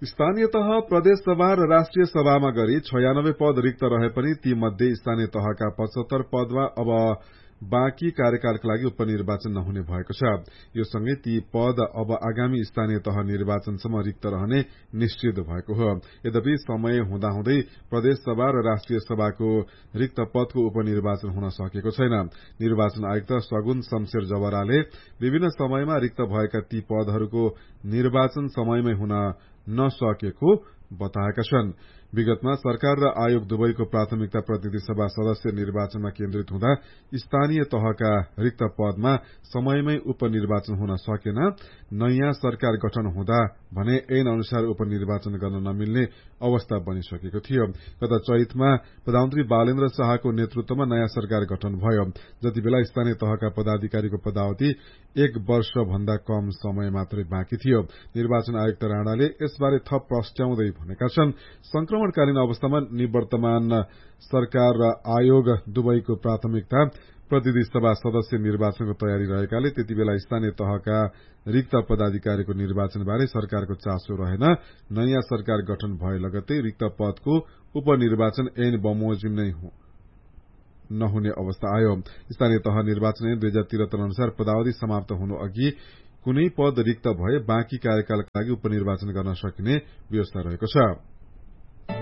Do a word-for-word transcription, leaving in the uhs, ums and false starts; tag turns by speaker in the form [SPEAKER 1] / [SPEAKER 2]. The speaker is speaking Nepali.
[SPEAKER 1] स्थानीय तह प्रदेश सभा र राष्ट्रिय सभामा गरी छयानब्बे पद रिक्त रहे पनि ती मध्ये स्थानीय तहका पचहत्तर पदमा अब बाँकी कार्यकालका लागि उपनिर्वाचन नहुने भएको छ। यो सँगै ती पद अब आगामी स्थानीय तह निर्वाचनसम्म रिक्त रहने निश्चित भएको हो। यद्यपि समय हुँदाहुँदै प्रदेश सभा र राष्ट्रिय सभाको रिक्त पदको उपनिर्वाचन हुन सकेको छैन। निर्वाचन आयुक्त सगुन शमशेर जवराले विभिन्न समयमा रिक्त भएका ती पदहरूको निर्वाचन समयमै हुन नसकेको बताएका छन्। विगतमा सरकार र आयोग दुवैको प्राथमिकता प्रतिनिधि सभा सदस्य निर्वाचनमा केन्द्रित हुँदा स्थानीय तहका रिक्त पदमा समयमै उपनिर्वाचन हुन सकेन। नयाँ सरकार गठन हुँदा भने ऐन अनुसार उपनिर्वाचन गर्न नमिल्ने अवस्था बनिसकेको थियो। गत चैतमा प्रधानमन्त्री बालेन्द्र शाहको नेतृत्वमा नयाँ सरकार गठन भयो। जति बेला स्थानीय तहका पदाधिकारीको पदावधि एक वर्ष भन्दा कम समय मात्रै बाँकी थियो। निर्वाचन आयुक्त राणाले यसबारे थप प्रस्ट्याउँदै भनेका छन्, संक्रमणकालीन अवस्थामा निवर्तमान सरकार र आयोग दुवैको प्राथमिकता प्रतिनिधि सभा सदस्य निर्वाचनको तयारी रहेकाले त्यति बेला स्थानीय तहका रिक्त पदाधिकारीको निर्वाचनबारे सरकारको चासो रहेन। नयाँ सरकार गठन भए लगत्तै रिक्त पदको उपनिर्वाचन ऐन बमोजिम नै नहुने अवस्था आयो। स्थानीय तह निर्वाचन ऐन दुई हजार त्रिहत्तर अनुसार पदावधि समाप्त हुनु अघि कुनै पद रिक्त भए बाँकी कार्यकालका लागि उपनिर्वाचन गर्न सकिने व्यवस्था रहेको छ।